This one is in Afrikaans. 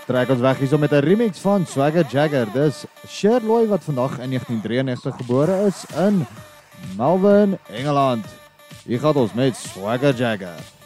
Trek ons weg hierso met 'n remix van Swagger Jagger. Dis Sherlock wat vandag in 1993 gebore is in Melbourne, Engeland. Hier gaan ons met Swagger Jagger.